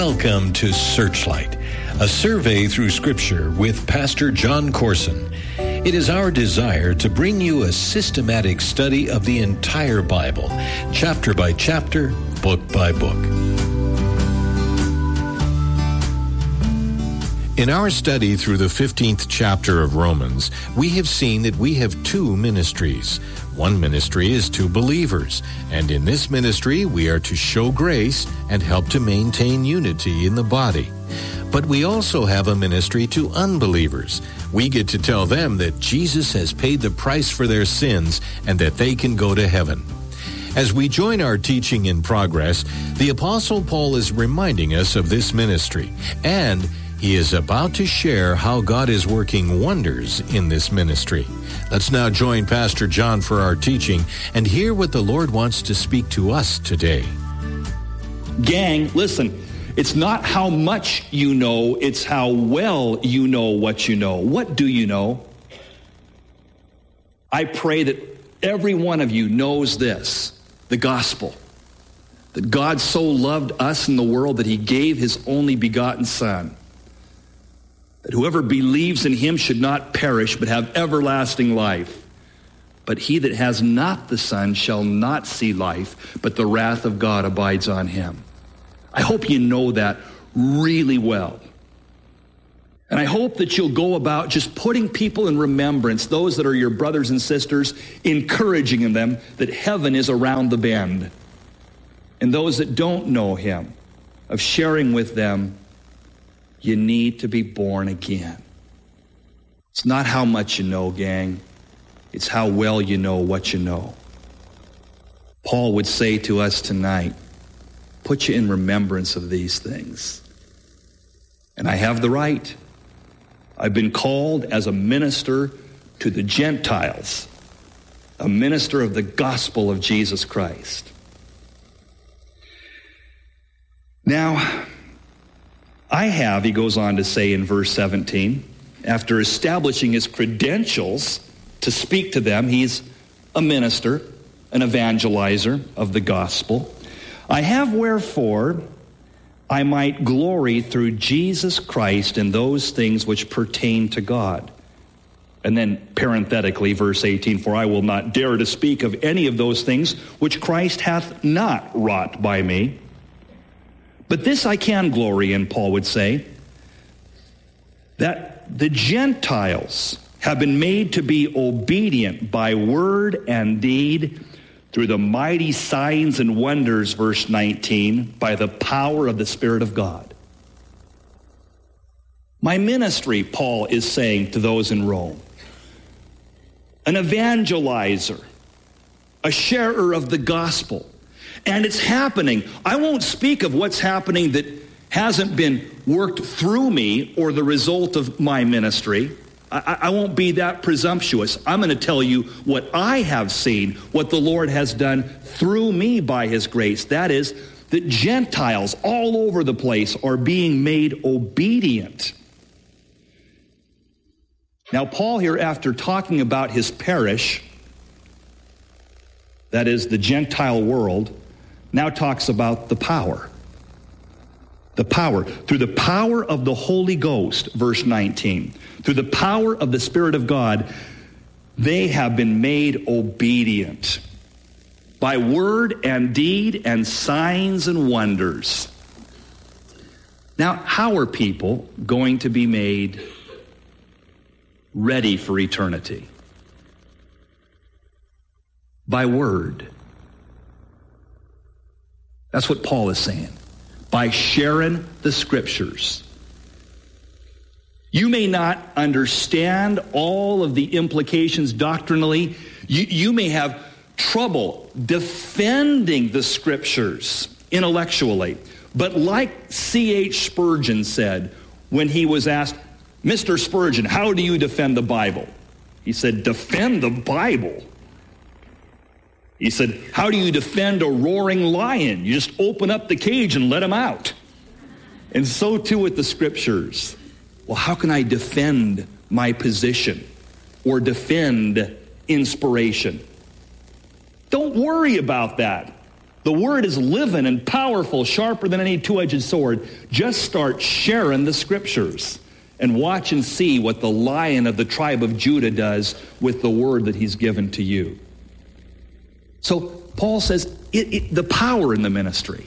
Welcome to Searchlight, a survey through Scripture with Pastor John Corson. It is our desire to bring you a systematic study of the entire Bible, chapter by chapter, book by book. In our study through the 15th chapter of Romans, we have seen that we have two ministries. One ministry is to believers, and in this ministry we are to show grace and help to maintain unity in the body. But we also have a ministry to unbelievers. We get to tell them that Jesus has paid the price for their sins and that they can go to heaven. As we join our teaching in progress, the Apostle Paul is reminding us of this ministry, and he is about to share how God is working wonders in this ministry. Let's now join Pastor John for our teaching and hear what the Lord wants to speak to us today. Gang, listen, it's not how much you know, it's how well you know what you know. What do you know? I pray that every one of you knows this, the gospel. That God so loved us in the world that he gave his only begotten Son. That whoever believes in him should not perish, but have everlasting life. But he that has not the Son shall not see life, but the wrath of God abides on him. I hope you know that really well. And I hope that you'll go about just putting people in remembrance, those that are your brothers and sisters, encouraging them that heaven is around the bend. And those that don't know him, of sharing with them, you need to be born again. It's not how much you know, gang. It's how well you know what you know. Paul would say to us tonight, put you in remembrance of these things. And I have the right. I've been called as a minister to the Gentiles, a minister of the gospel of Jesus Christ. Now, I have, he goes on to say in verse 17, after establishing his credentials to speak to them, he's a minister, an evangelizer of the gospel. I have wherefore I might glory through Jesus Christ in those things which pertain to God. And then parenthetically, verse 18, for I will not dare to speak of any of those things which Christ hath not wrought by me. But this I can glory in, Paul would say, that the Gentiles have been made to be obedient by word and deed through the mighty signs and wonders, verse 19, by the power of the Spirit of God. My ministry, Paul is saying to those in Rome, an evangelizer, a sharer of the gospel. And it's happening. I won't speak of what's happening that hasn't been worked through me or the result of my ministry. I won't be that presumptuous. I'm going to tell you what I have seen, what the Lord has done through me by his grace. That is, that Gentiles all over the place are being made obedient. Now, Paul here, after talking about his parish, that is the Gentile world, now talks about the power. The power. Through the power of the Holy Ghost, verse 19. Through the power of the Spirit of God, they have been made obedient by word and deed and signs and wonders. Now, how are people going to be made ready for eternity? By word. That's what Paul is saying. By sharing the scriptures. You may not understand all of the implications doctrinally. You may have trouble defending the scriptures intellectually. But like C.H. Spurgeon said when he was asked, Mr. Spurgeon, how do you defend the Bible? He said, defend the Bible? He said, how do you defend a roaring lion? You just open up the cage and let him out. And so too with the scriptures. Well, how can I defend my position or defend inspiration? Don't worry about that. The word is living and powerful, sharper than any two-edged sword. Just start sharing the scriptures and watch and see what the Lion of the tribe of Judah does with the word that he's given to you. So Paul says the power in the ministry.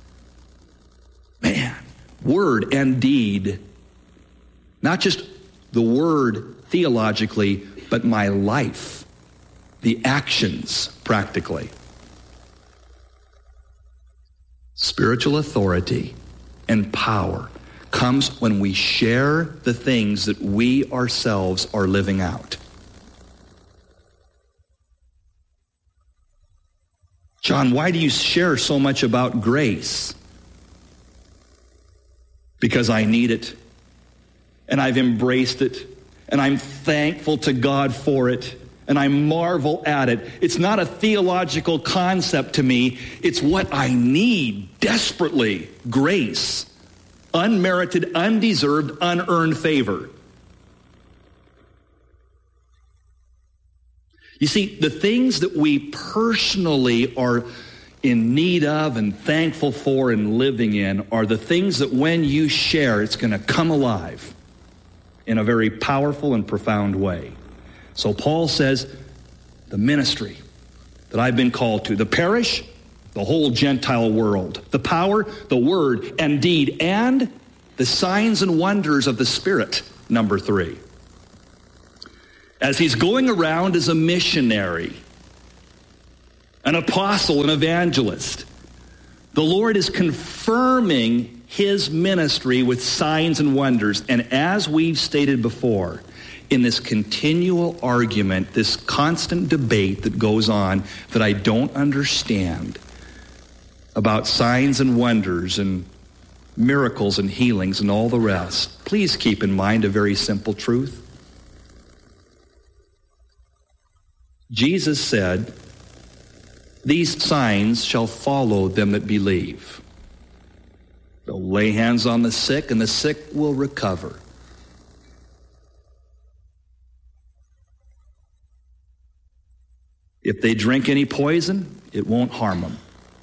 Man, word and deed. Not just the word theologically, but my life. The actions practically. Spiritual authority and power comes when we share the things that we ourselves are living out. John, why do you share so much about grace? Because I need it, and I've embraced it, and I'm thankful to God for it, and I marvel at it. It's not a theological concept to me. It's what I need desperately. Grace. Unmerited, undeserved, unearned favor. You see, the things that we personally are in need of and thankful for and living in are the things that when you share, it's going to come alive in a very powerful and profound way. So Paul says, the ministry that I've been called to, the parish, the whole Gentile world, the power, the word and deed, and the signs and wonders of the Spirit, number 3. As he's going around as a missionary, an apostle, an evangelist, the Lord is confirming his ministry with signs and wonders. And as we've stated before, in this continual argument, this constant debate that goes on that I don't understand about signs and wonders and miracles and healings and all the rest, please keep in mind a very simple truth. Jesus said, "These signs shall follow them that believe. They'll lay hands on the sick, and the sick will recover." If they drink any poison, it won't harm them.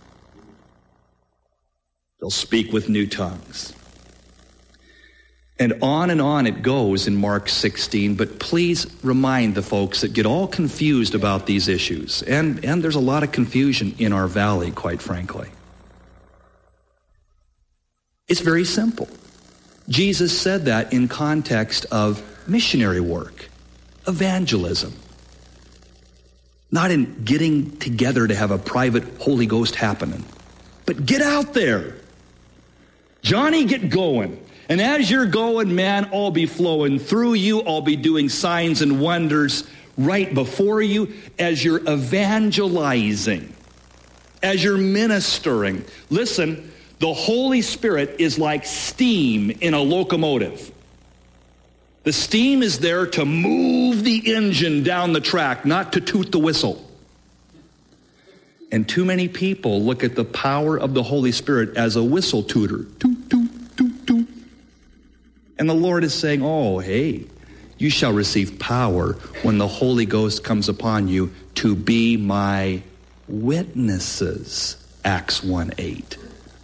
They'll speak with new tongues. And on it goes in Mark 16, but please remind the folks that get all confused about these issues, and there's a lot of confusion in our valley, quite frankly. It's very simple. Jesus said that in context of missionary work, evangelism. Not in getting together to have a private Holy Ghost happening, but get out there. Johnny, get going. And as you're going, man, I'll be flowing through you. I'll be doing signs and wonders right before you as you're evangelizing, as you're ministering. Listen, the Holy Spirit is like steam in a locomotive. The steam is there to move the engine down the track, not to toot the whistle. And too many people look at the power of the Holy Spirit as a whistle tooter. Toot, toot, toot, toot. And the Lord is saying, oh, hey, you shall receive power when the Holy Ghost comes upon you to be my witnesses. Acts 1:8.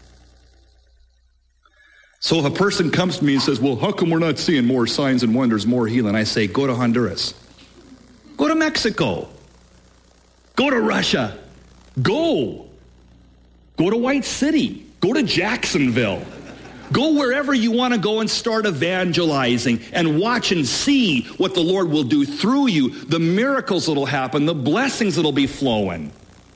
So if a person comes to me and says, well, how come we're not seeing more signs and wonders, more healing? I say, go to Honduras. Go to Mexico. Go to Russia. Go to White City. Go to Jacksonville. Go wherever you want to go and start evangelizing and watch and see what the Lord will do through you, the miracles that will happen, the blessings that will be flowing.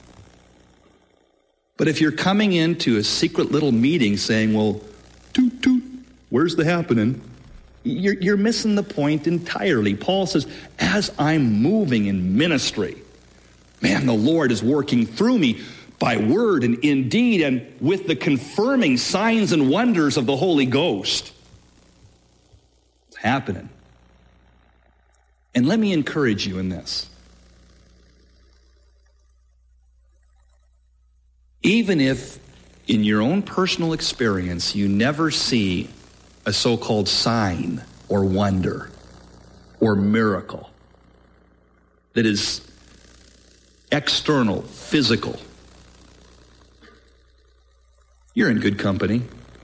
But if you're coming into a secret little meeting saying, well, toot, toot, where's the happening? You're missing the point entirely. Paul says, as I'm moving in ministry, man, the Lord is working through me by word and in deed and with the confirming signs and wonders of the Holy Ghost. It's happening. And let me encourage you in this. Even if in your own personal experience you never see a so-called sign or wonder or miracle that is external, physical, you're in good company.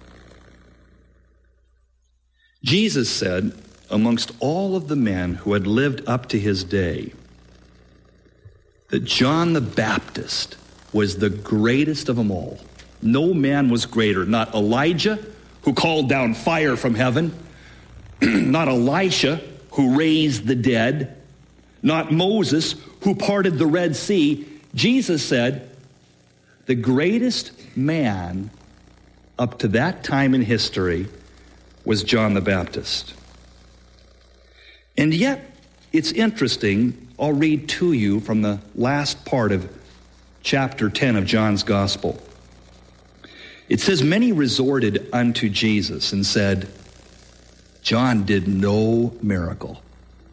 Jesus said, amongst all of the men who had lived up to his day, that John the Baptist was the greatest of them all. No man was greater. Not Elijah, who called down fire from heaven. Not Elisha, who raised the dead. Not Moses, who parted the Red Sea. Jesus said, the greatest man up to that time in history was John the Baptist. And yet, it's interesting. I'll read to you from the last part of chapter 10 of John's Gospel. It says, many resorted unto Jesus and said, John did no miracle.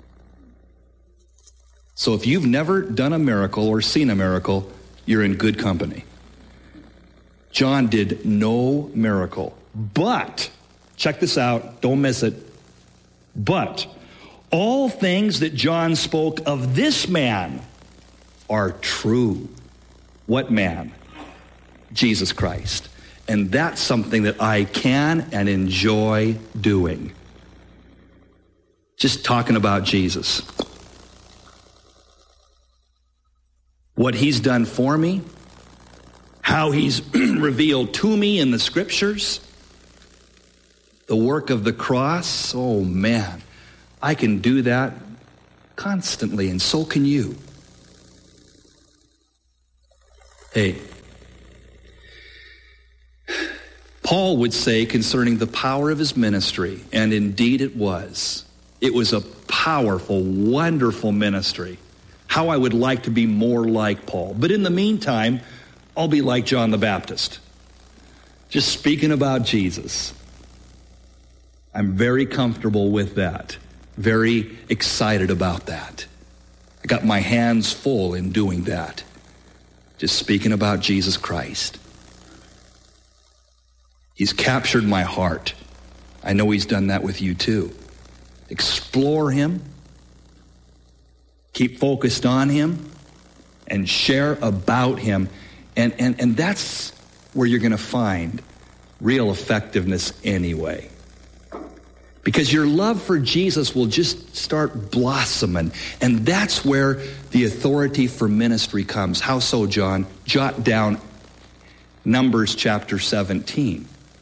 So if you've never done a miracle or seen a miracle, you're in good company. John did no miracle. But, check this out, don't miss it. But all things that John spoke of this man are true. What man? Jesus Christ. And that's something that I can and enjoy doing. Just talking about Jesus. What he's done for me, how he's revealed to me in the scriptures, the work of the cross. Oh man, I can do that constantly, and so can you. Hey, Paul would say concerning the power of his ministry, and indeed it was a powerful, wonderful ministry. How I would like to be more like Paul. But in the meantime, I'll be like John the Baptist. Just speaking about Jesus. I'm very comfortable with that. Very excited about that. I got my hands full in doing that. Just speaking about Jesus Christ. He's captured my heart. I know he's done that with you too. Explore him. Keep focused on him. And share about him. And that's where you're going to find real effectiveness anyway. Because your love for Jesus will just start blossoming. And that's where the authority for ministry comes. How so, John? Jot down Numbers chapter 17.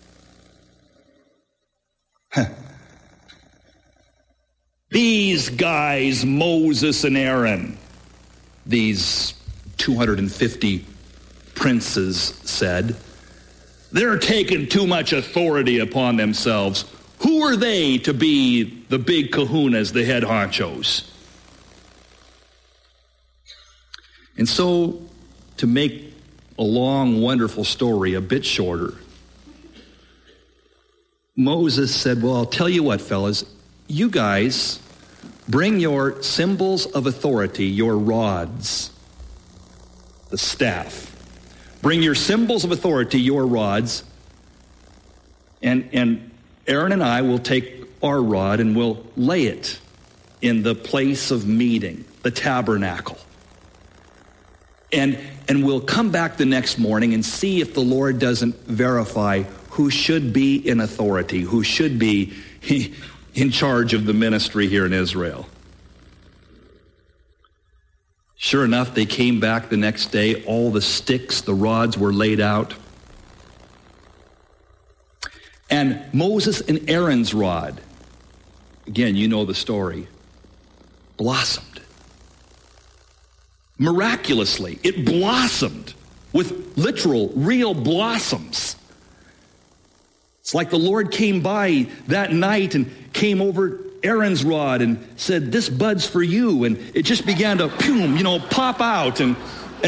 These guys, Moses and Aaron, these 250 princes said, they're taking too much authority upon themselves. Who are they to be the big kahunas, the head honchos? And so, to make a long, wonderful story a bit shorter, Moses said, well, I'll tell you what, fellas, you guys bring your symbols of authority, your rods, the staff. Bring your symbols of authority, your rods, and Aaron and I will take our rod and we'll lay it in the place of meeting, the tabernacle. And we'll come back the next morning and see if the Lord doesn't verify who should be in authority, who should be in charge of the ministry here in Israel. Sure enough, they came back the next day. All the sticks, the rods were laid out. And Moses and Aaron's rod, again, you know the story, blossomed. Miraculously, it blossomed with literal, real blossoms. It's like the Lord came by that night and came over Aaron's rod and said, this bud's for you. And it just began to, pop out. And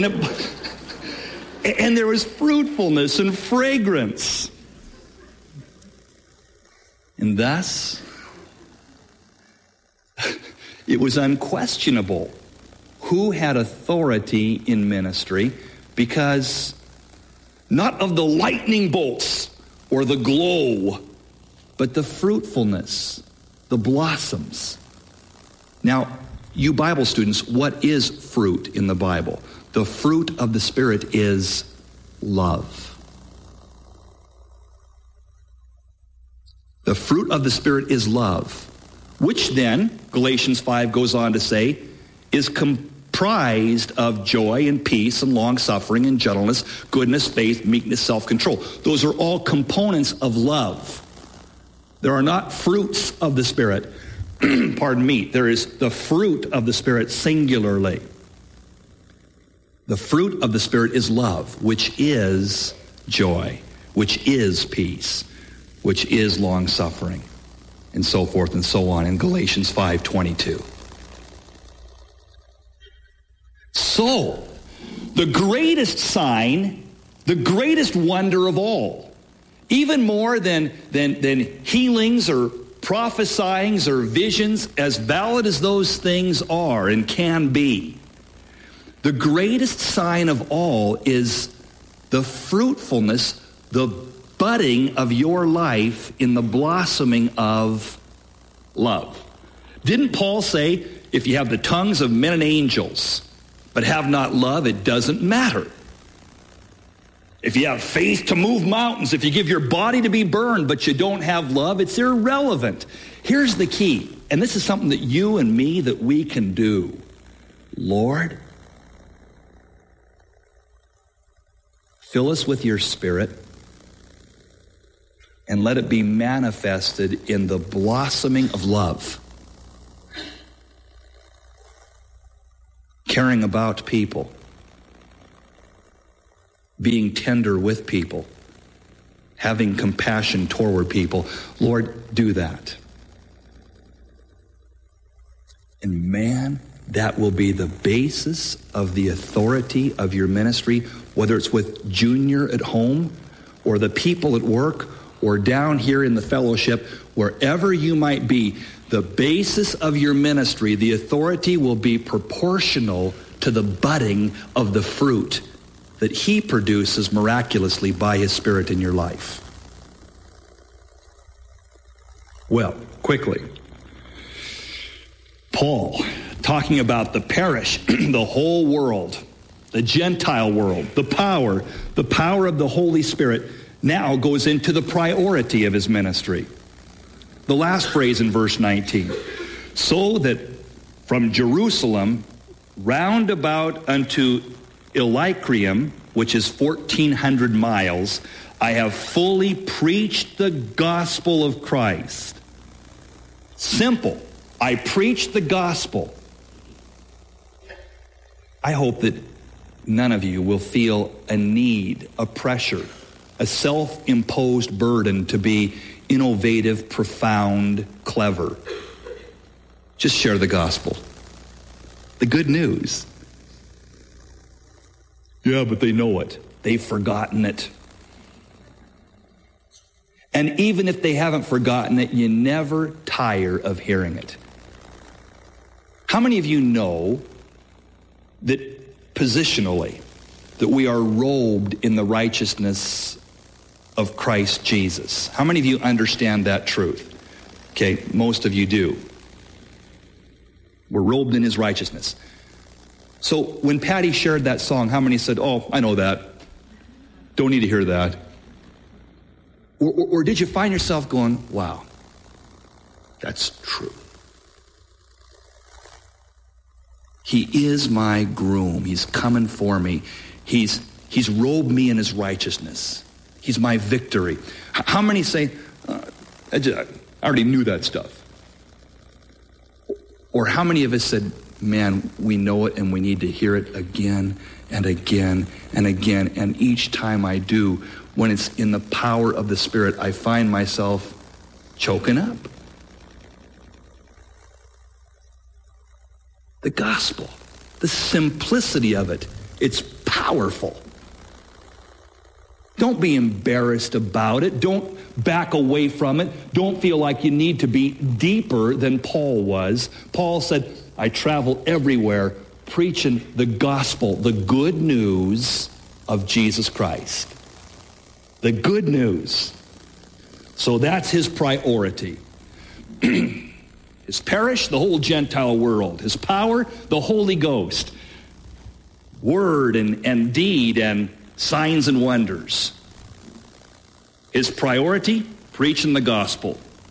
there was fruitfulness and fragrance. And thus, it was unquestionable who had authority in ministry, because not of the lightning bolts or the glow, but the fruitfulness, the blossoms. Now, you Bible students, what is fruit in the Bible? The fruit of the Spirit is love. The fruit of the Spirit is love, which then, Galatians 5 goes on to say, is comprised of joy and peace and long-suffering and gentleness, goodness, faith, meekness, self-control. Those are all components of love. There are not fruits of the Spirit. Pardon me. There is the fruit of the Spirit singularly. The fruit of the Spirit is love, which is joy, which is peace, which is long-suffering, and so forth and so on in Galatians 5:22. So, the greatest sign, the greatest wonder of all, even more than healings or prophesyings or visions, as valid as those things are and can be, the greatest sign of all is the fruitfulness, the budding of your life in the blossoming of love. Didn't Paul say, if you have the tongues of men and angels, but have not love, it doesn't matter? If you have faith to move mountains, if you give your body to be burned, but you don't have love, it's irrelevant. Here's the key, and this is something that you and me, that we can do. Lord, fill us with your Spirit, and let it be manifested in the blossoming of love. Caring about people. Being tender with people. Having compassion toward people. Lord, do that. And man, that will be the basis of the authority of your ministry, whether it's with Junior at home, or the people at work, or down here in the fellowship, wherever you might be. The basis of your ministry, the authority will be proportional to the budding of the fruit that he produces miraculously by his Spirit in your life. Well, quickly. Paul, talking about the parish, the whole world, the Gentile world, the power of the Holy Spirit, now goes into the priority of his ministry. The last phrase in verse 19. So that from Jerusalem round about unto Illyricum, which is 1,400 miles, I have fully preached the gospel of Christ. Simple. I preach the gospel. I hope that none of you will feel a need, a pressure, a self-imposed burden to be innovative, profound, clever. Just share the gospel. The good news. Yeah, but they know it. They've forgotten it. And even if they haven't forgotten it, you never tire of hearing it. How many of you know that positionally, that we are robed in the righteousness of Christ Jesus? How many of you understand that truth? Okay, most of you do. We're robed in his righteousness. So when Patty shared that song, how many said, oh, I know that. Don't need to hear that. Or did you find yourself going, wow, that's true. He is my groom. He's coming for me. He's robed me in his righteousness. He's my victory. How many say, I already knew that stuff? Or how many of us said, man, we know it and we need to hear it again and again and again. And each time I do, when it's in the power of the Spirit, I find myself choking up. The gospel, the simplicity of it, it's powerful. Don't be embarrassed about it. Don't back away from it. Don't feel like you need to be deeper than Paul was. Paul said, I travel everywhere preaching the gospel, the good news of Jesus Christ. The good news. So that's his priority. His parish, the whole Gentile world. His power, the Holy Ghost. Word and deed and signs and wonders. His priority, preaching the gospel.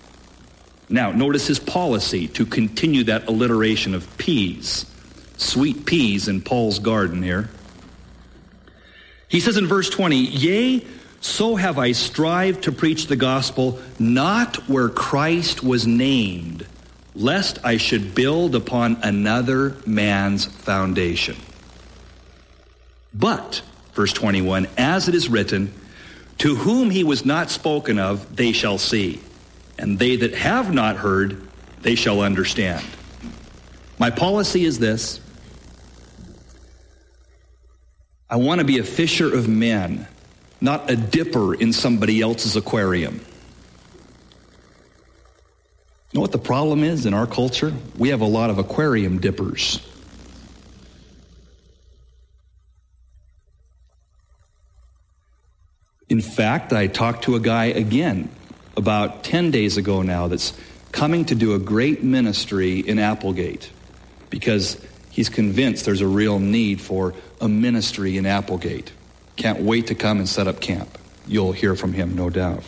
Now, notice his policy to continue that alliteration of peas. Sweet peas in Paul's garden here. He says in verse 20, "Yea, so have I strived to preach the gospel, not where Christ was named, lest I should build upon another man's foundation. But," verse 21, "as it is written, to whom he was not spoken of, they shall see. And they that have not heard, they shall understand." My policy is this. I want to be a fisher of men, not a dipper in somebody else's aquarium. You know what the problem is in our culture? We have a lot of aquarium dippers. In fact, I talked to a guy again about 10 days ago now that's coming to do a great ministry in Applegate because he's convinced there's a real need for a ministry in Applegate. Can't wait to come and set up camp. You'll hear from him, no doubt.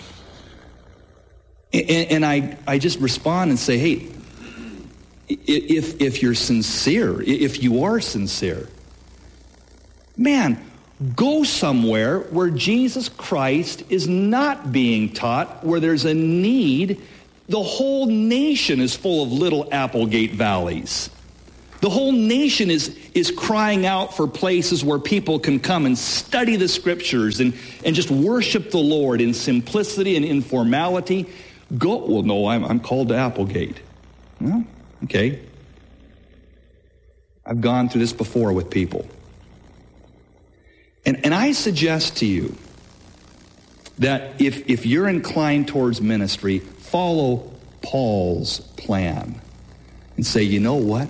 And I just respond and say, hey, if you're sincere, if you are sincere, man, go somewhere where Jesus Christ is not being taught, where there's a need. The whole nation is full of little Applegate valleys. The whole nation is crying out for places where people can come and study the scriptures and just worship the Lord in simplicity and informality. Go, well, no, I'm called to Applegate. Well, okay. I've gone through this before with people. And I suggest to you that if you're inclined towards ministry, follow Paul's plan and say, you know what?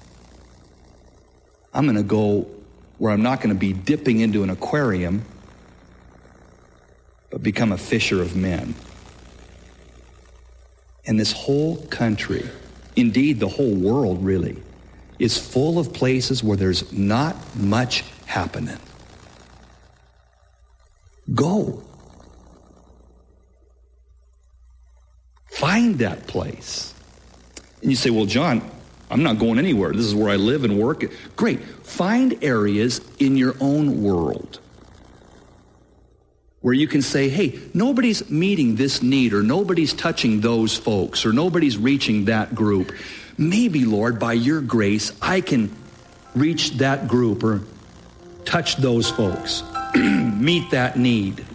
I'm going to go where I'm not going to be dipping into an aquarium, but become a fisher of men. And this whole country, indeed the whole world really, is full of places where there's not much happening. Go. Find that place. And you say, well, John, I'm not going anywhere. This is where I live and work. Great. Find areas in your own world where you can say, hey, nobody's meeting this need, or nobody's touching those folks, or nobody's reaching that group. Maybe, Lord, by your grace, I can reach that group or touch those folks. Meet that need.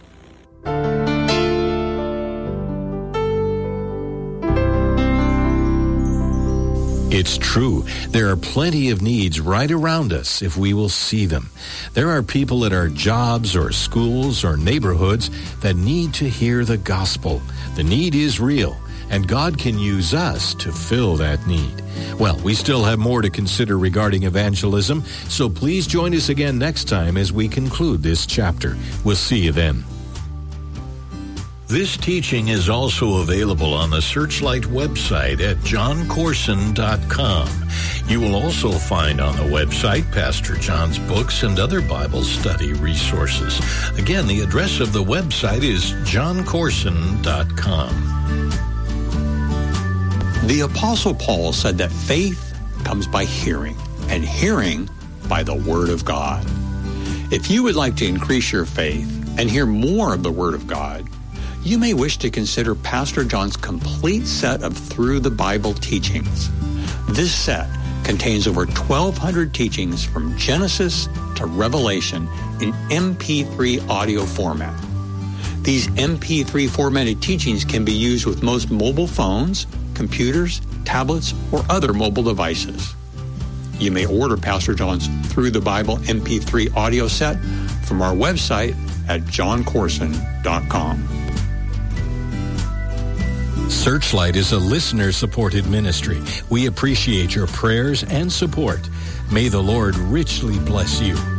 It's true. There are plenty of needs right around us if we will see them. There are people at our jobs or schools or neighborhoods that need to hear the gospel. The need is real, and God can use us to fill that need. Well, we still have more to consider regarding evangelism, so please join us again next time as we conclude this chapter. We'll see you then. This teaching is also available on the Searchlight website at johncorson.com. You will also find on the website Pastor John's books and other Bible study resources. Again, the address of the website is johncorson.com. The Apostle Paul said that faith comes by hearing, and hearing by the Word of God. If you would like to increase your faith and hear more of the Word of God, you may wish to consider Pastor John's complete set of Through the Bible teachings. This set contains over 1,200 teachings from Genesis to Revelation in MP3 audio format. These MP3 formatted teachings can be used with most mobile phones, computers, tablets, or other mobile devices. You may order Pastor John's Through the Bible MP3 audio set from our website at johncorson.com. Searchlight is a listener-supported ministry. We appreciate your prayers and support. May the Lord richly bless you.